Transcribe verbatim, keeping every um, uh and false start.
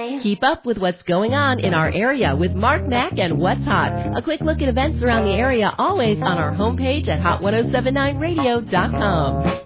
Keep up with what's going on in our area with Mark Mack and What's Hot. A quick look at events around the area always on our homepage at hot ten seventy-nine radio dot com.